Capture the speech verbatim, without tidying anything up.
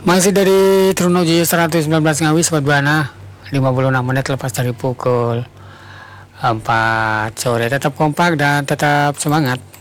Masih dari Trunojoyo seratus sembilan belas Ngawi Sobat Buana, lima puluh enam menit lepas dari pukul empat sore. Tetap kompak dan tetap semangat.